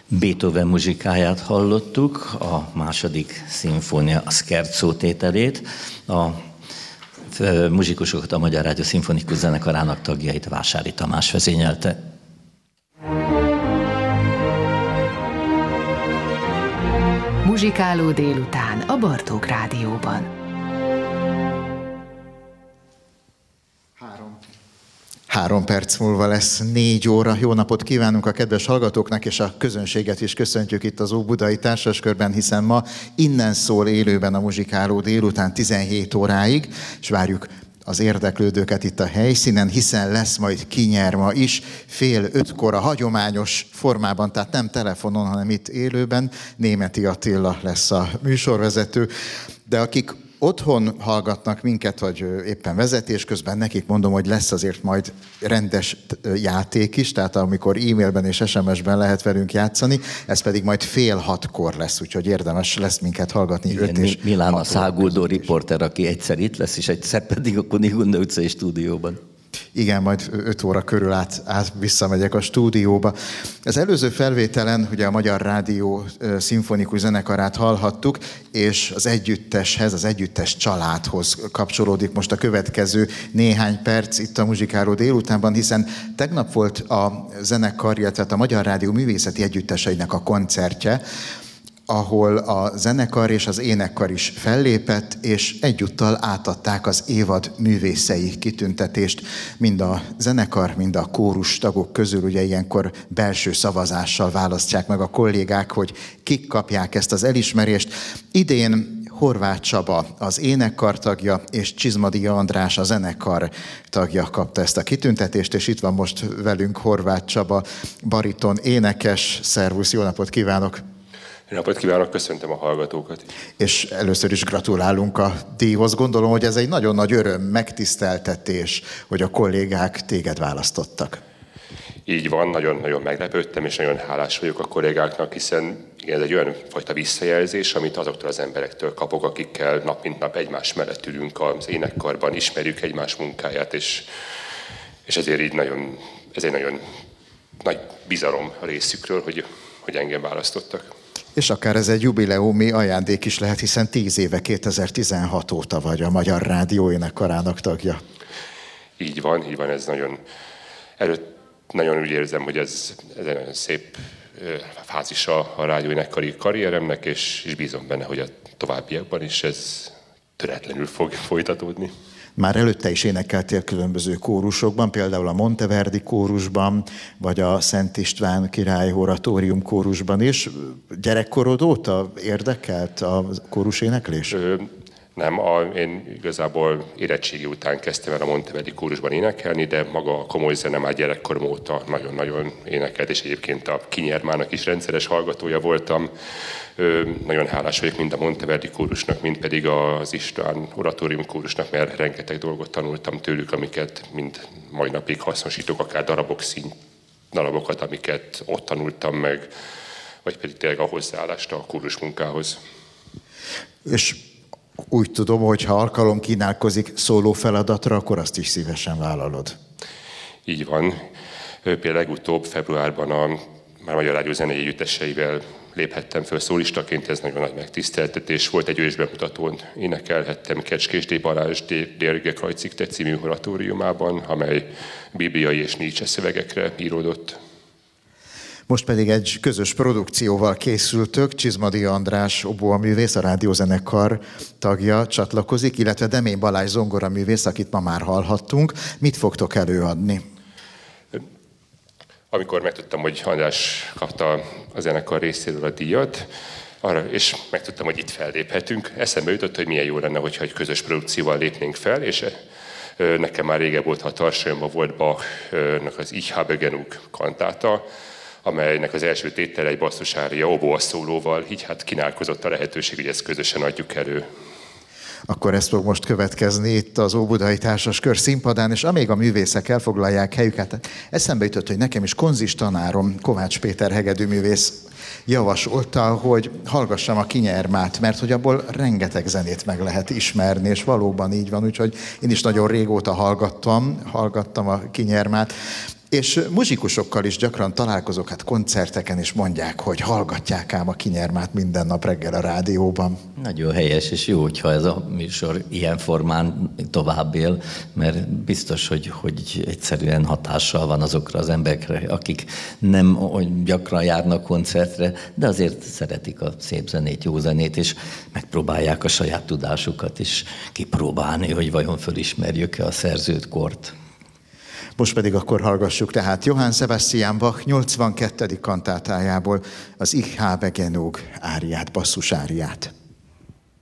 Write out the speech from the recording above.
Beethoven muzsikáját hallottuk, a második szimfónia a Scherzo tételét. A muzsikusokat a Magyar Rádió Szimfonikus Zenekarának tagjait Vásári Tamás vezényelte. Muzsikáló délután a Bartók Rádióban. 3 perc múlva lesz 4 óra. Jó napot kívánunk a kedves hallgatóknak, és a közönséget is köszöntjük itt az Óbudai Társaskörben, hiszen ma innen szól élőben a Muzsikáló délután 17 óráig, és várjuk az érdeklődőket itt a helyszínen, hiszen lesz majd kinyerma is 4:30 a hagyományos formában, tehát nem telefonon, hanem itt élőben. Németi Attila lesz a műsorvezető, de akik otthon hallgatnak minket, vagy éppen vezetés közben, nekik mondom, hogy lesz azért majd rendes játék is, tehát amikor e-mailben és SMS-ben lehet velünk játszani, ez pedig majd 5:30 lesz, úgyhogy érdemes lesz minket hallgatni. Igen, Milán a száguldó riporter, aki egyszer itt lesz, és egyszer pedig a Kunigunda utcai stúdióban. Igen, majd 5 óra körül visszamegyek a stúdióba. Az előző felvételen ugye a Magyar Rádió Szimfonikus Zenekarát hallhattuk, és az együtteshez, az együttes családhoz kapcsolódik most a következő néhány perc itt a Muzsikáló délutánban, hiszen tegnap volt a zenekar, illetve a Magyar Rádió művészeti együtteseinek a koncertje, ahol a zenekar és az énekkar is fellépett, és egyúttal átadták az évad művészei kitüntetést. Mind a zenekar, mind a kórus tagok közül, ugye ilyenkor belső szavazással választják meg a kollégák, hogy kik kapják ezt az elismerést. Idén Horváth Csaba az énekkar tagja, és Csizmadia András a zenekar tagja kapta ezt a kitüntetést, és itt van most velünk Horváth Csaba, bariton énekes. Szervusz, jó napot kívánok! Jó napot kívánok, köszöntöm a hallgatókat. És először is gratulálunk a díjhoz. Gondolom, hogy ez egy nagyon nagy öröm, megtiszteltetés, hogy a kollégák téged választottak. Így van, nagyon-nagyon meglepődtem, és nagyon hálás vagyok a kollégáknak, hiszen igen, ez egy olyan fajta visszajelzés, amit azoktól az emberektől kapok, akikkel nap mint nap egymás mellett ülünk az énekkarban, ismerjük egymás munkáját, és ezért így ez egy nagyon nagy bizalom a részükről, hogy engem választottak. És akár ez egy jubileumi ajándék is lehet, hiszen 10 éve, 2016 óta vagy a Magyar Rádió énekkarának tagja. Így van, ez nagyon úgy érzem, hogy ez egy nagyon szép fázisa a rádióénekkari karrieremnek, és bízom benne, hogy a továbbiakban is ez töretlenül fog folytatódni. Már előtte is énekeltél különböző kórusokban, például a Monteverdi kórusban, vagy a Szent István Király Oratórium kórusban is. Gyerekkorod óta érdekelt a kóruséneklés? Nem, én igazából érettségi után kezdtem el a Monteverdi kórusban énekelni, de maga a komoly zene már gyerekkorom óta nagyon-nagyon énekelt, és egyébként a Kinyermának is rendszeres hallgatója voltam. Nagyon hálás vagyok mind a Monteverdi kórusnak, mind pedig az István Oratórium kórusnak, mert rengeteg dolgot tanultam tőlük, amiket mind mai napig hasznosítok, akár darabokat, amiket ott tanultam meg, vagy pedig tényleg a hozzáállást a kórus munkához. És úgy tudom, hogy ha alkalom kínálkozik szóló feladatra, akkor azt is szívesen vállalod. Így van. Például legutóbb februárban a Magyar Rádió zenei együtteseivel léphettem föl szólistaként, ez nagyon nagy megtiszteltetés volt. Egy ősbemutatón énekelhettem Kecskés D. Balázs Dérge Krajcikte című oratóriumában, amely bibliai és Nietzsche szövegekre íródott. Most pedig egy közös produkcióval készültök, Csizmadia András oboaművész, a rádiózenekar tagja csatlakozik, illetve Demény Balázs zongoraművész, akit ma már hallhattunk. Mit fogtok előadni? Amikor megtudtam, hogy András kapta a zenekar részéről a díjat, és megtudtam, hogy itt felléphetünk, eszembe jutott, hogy milyen jó lenne, hogyha egy közös produkcióval lépnénk fel, és nekem már régebb volt, ha Tarsajomban volt Bachnak az Ich habe genug kantáta, amelynek az első tétele egy basszusária oboasszólóval, így hát kínálkozott a lehetőség, hogy ezt közösen adjuk elő. Akkor ez fog most következni itt az Óbudai Társaskör színpadán, és amíg a művészek elfoglalják helyüket, eszembe jutott, hogy nekem is konzistanárom, Kovács Péter hegedűművész javasolta, hogy hallgassam a Kinyermát, mert hogy abból rengeteg zenét meg lehet ismerni, és valóban így van, úgyhogy én is nagyon régóta hallgattam a Kinyermát. És muzsikusokkal is gyakran találkozok, hát koncerteken is mondják, hogy hallgatják ám a Kinyermát minden nap reggel a rádióban. Nagyon helyes, és jó, hogyha ez a műsor ilyen formán tovább él, mert biztos, hogy egyszerűen hatással van azokra az emberekre, akik nem olyan gyakran járnak koncertre, de azért szeretik a szép zenét, jó zenét, és megpróbálják a saját tudásukat is kipróbálni, hogy vajon fölismerjük-e a szerzőt, kort. Most pedig akkor hallgassuk tehát Johann Sebastian Bach 82. kantátájából az Ich habe genug áriát, basszus áriát.